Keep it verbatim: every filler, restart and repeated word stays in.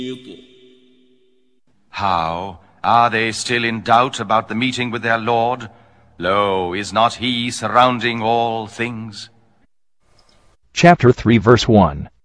How? Are they still in doubt about the meeting with their Lord? Lo, is not he surrounding all things? Chapter three, verse one.